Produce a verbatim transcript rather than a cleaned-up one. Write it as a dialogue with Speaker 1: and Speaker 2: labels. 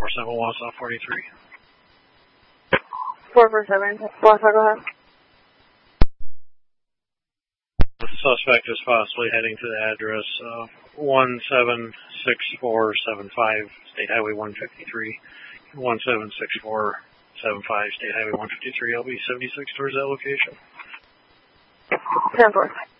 Speaker 1: four seven Wausau forty-three.
Speaker 2: four four seven Wausau, go ahead.
Speaker 1: The suspect is possibly heading to the address uh, one seven six four seven five State Highway one fifty-three, one seven six four seven five State Highway one fifty-three. I'll be seventy-six towards that location.
Speaker 2: ten four.